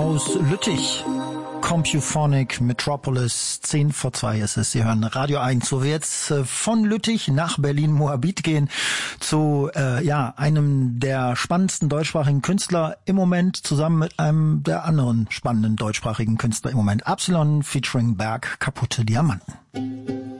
aus Lüttich. Compuphonic Metropolis, 1:10 ist es. Sie hören Radio 1, wo wir jetzt von Lüttich nach Berlin-Moabit gehen zu einem der spannendsten deutschsprachigen Künstler im Moment, zusammen mit einem der anderen spannenden deutschsprachigen Künstler im Moment. Absilon featuring Berg, Kaputte Diamanten.